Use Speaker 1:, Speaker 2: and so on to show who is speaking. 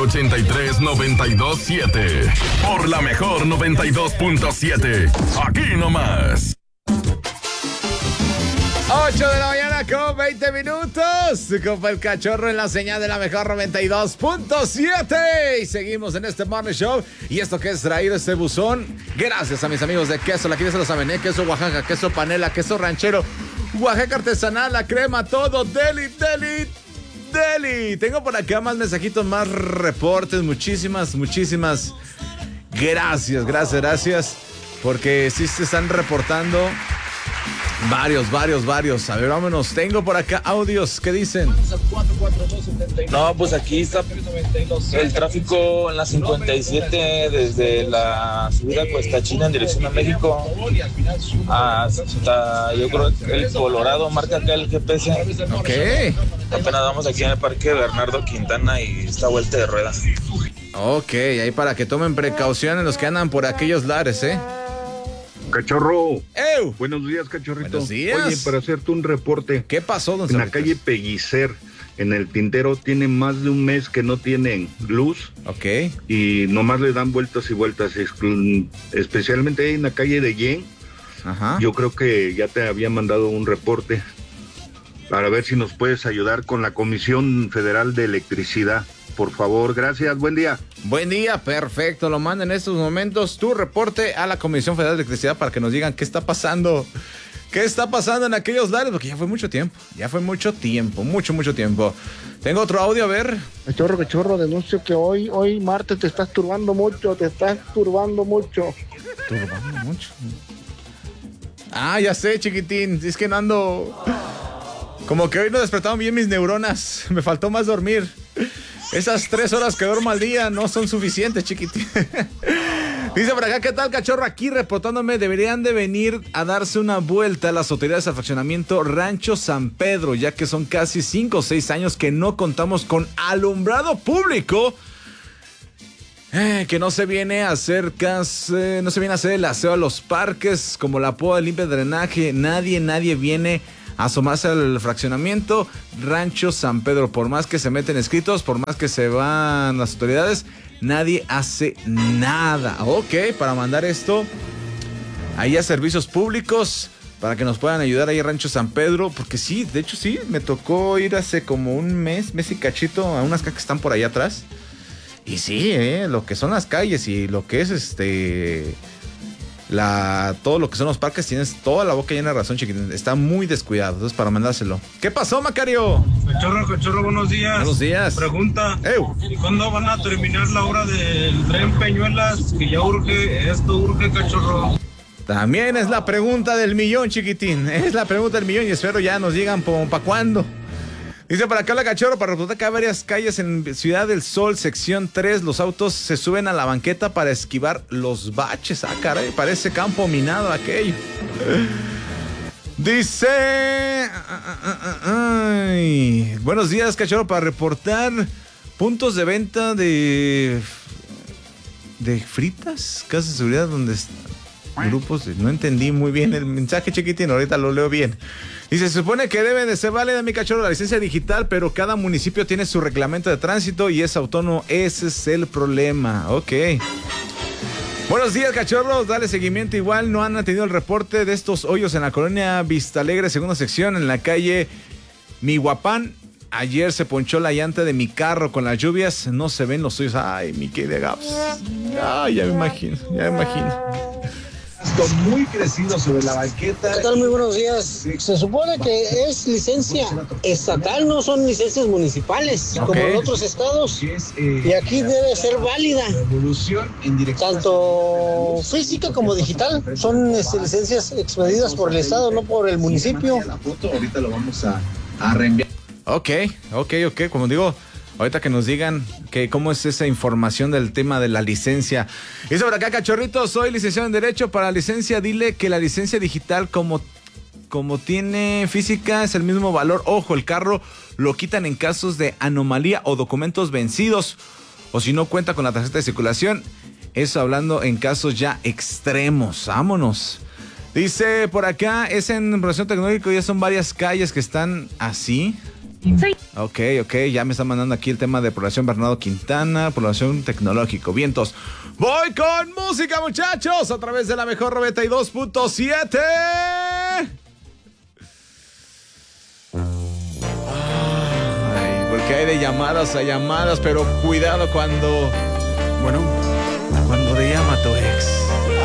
Speaker 1: 93-92-7. Por la mejor 92.7. Aquí nomás.
Speaker 2: 8 de la mañana con 20 minutos. Compa el Cachorro en la señal de la mejor 92.7. Y seguimos en este Morning Show. Y esto que es traído este buzón, gracias a mis amigos de Queso. La Quieres, se lo saben, queso Oaxaca, queso panela, queso ranchero, Oaxaca artesanal, la crema, todo. Deli. Tengo por acá más mensajitos, más reportes. Muchísimas gracias. Porque sí se están reportando varios. A ver, vámonos. Tengo por acá audios. ¿Qué dicen?
Speaker 3: No, pues aquí está el tráfico en la 57 desde la subida Cuesta China en dirección a México hasta, yo creo, el Colorado. Marca acá el GPS.
Speaker 2: Ok.
Speaker 3: Apenas vamos aquí en el Parque Bernardo Quintana y esta vuelta de ruedas.
Speaker 2: Ok, ahí para que tomen precauciones los que andan por aquellos lares, ¿eh?
Speaker 4: Cachorro.
Speaker 2: ¡Ew!
Speaker 4: Buenos días, Cachorrito.
Speaker 2: Buenos días.
Speaker 4: Oye, para hacerte un reporte.
Speaker 2: ¿Qué pasó, don
Speaker 4: En la
Speaker 2: Sabritas?
Speaker 4: calle Pellicer, en el Tintero, tiene más de un mes que no tienen luz.
Speaker 2: Ok.
Speaker 4: Y nomás le dan vueltas y vueltas. Especialmente ahí en la calle de Yen.
Speaker 2: Ajá.
Speaker 4: Yo creo que ya te había mandado un reporte para ver si nos puedes ayudar con la Comisión Federal de Electricidad. Por favor, gracias, buen día.
Speaker 2: Buen día, perfecto. Lo mando en estos momentos tu reporte a la Comisión Federal de Electricidad para que nos digan qué está pasando. ¿Qué está pasando en aquellos lares? Porque ya fue mucho tiempo. Mucho tiempo. Tengo otro audio, a ver.
Speaker 5: Cachorro, denuncio que hoy martes te estás turbando mucho.
Speaker 2: ¿Turbando mucho? Ah, ya sé, chiquitín. Es que no ando... Como que hoy no despertaron bien mis neuronas. Me faltó más dormir. Esas 3 horas que duermo al día no son suficientes, chiquitín. Dice por acá, ¿qué tal, Cachorro? Aquí reportándome, deberían de venir a darse una vuelta a las autoridades del fraccionamiento Rancho San Pedro, ya que son casi 5 o 6 años que no contamos con alumbrado público. Que no se viene a hacer el aseo a los parques, como la poda, limpia de drenaje. Nadie viene a asomarse al fraccionamiento Rancho San Pedro. Por más que se meten escritos, por más que se van las autoridades, nadie hace nada. Ok, para mandar esto ahí a servicios públicos, para que nos puedan ayudar ahí a Rancho San Pedro. Porque sí, de hecho sí, me tocó ir hace como un mes y cachito a unas calles que están por allá atrás. Y sí, lo que son las calles y lo que es todo lo que son los parques, tienes toda la boca llena de razón, chiquitín. Está muy descuidado, entonces para mandárselo. ¿Qué pasó, Macario?
Speaker 6: Cachorro, buenos días.
Speaker 2: Buenos días.
Speaker 6: Pregunta, ¿y cuándo van a terminar la obra del tren Peñuelas? Que ya urge, Cachorro.
Speaker 2: También es la pregunta del millón, chiquitín. Es la pregunta del millón y espero ya nos digan para cuándo. Dice para acá la Cachorro, para reportar que hay varias calles en Ciudad del Sol, sección 3, los autos se suben a la banqueta para esquivar los baches. Ah, caray, parece campo minado aquello. Dice... Buenos días, Cachorro, para reportar puntos de venta de fritas, casas de seguridad donde grupos... No entendí muy bien el mensaje, chiquitín, ahorita lo leo bien. Dice, se supone que debe de ser válida, mi Cachorro, la licencia digital, pero cada municipio tiene su reglamento de tránsito y es autónomo. Ese es el problema. Ok. Buenos días, Cachorros. Dale seguimiento igual. No han atendido el reporte de estos hoyos en la colonia Vista Alegre, segunda sección, en la calle Mihuapán. Ayer se ponchó la llanta de mi carro con las lluvias. No se ven los hoyos. Ay, mi querida Gaps. Ay, ya me imagino.
Speaker 7: Muy crecido sobre la banqueta.
Speaker 8: ¿Qué tal? Muy buenos días. Se supone que es licencia estatal, no son licencias municipales, como en otros estados. Y aquí debe ser válida. Tanto física como digital. Son licencias expedidas por el estado, no por el municipio.
Speaker 7: Ahorita lo vamos a reenviar.
Speaker 2: Ok. Como digo, ahorita que nos digan cómo es esa información del tema de la licencia. Y sobre acá, Cachorrito, soy licenciado en Derecho. Para licencia, dile que la licencia digital, como tiene física, es el mismo valor. Ojo, el carro lo quitan en casos de anomalía o documentos vencidos, o si no cuenta con la tarjeta de circulación. Eso hablando en casos ya extremos. Vámonos. Dice por acá, es en relación tecnológico, ya son varias calles que están así. Ok, ya me está mandando aquí el tema de población Bernardo Quintana, población tecnológico, vientos. Voy con música, muchachos, a través de la mejor 92.7. Ay, porque hay de llamadas a llamadas, pero cuidado cuando te llama tu ex.